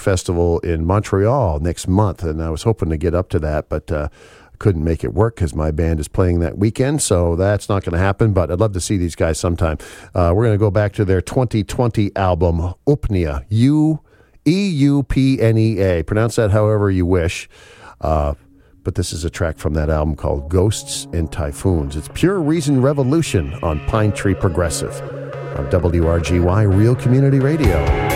festival in Montreal next month, and I was hoping to get up to that, but couldn't make it work because my band is playing that weekend, so that's not going to happen, but I'd love to see these guys sometime. We're going to go back to their 2020 album, Upnea, Eupnea. Pronounce that however you wish. But this is a track from that album called Ghosts and Typhoons. It's Pure Reason Revolution on Pine Tree Progressive on WRGY Real Community Radio.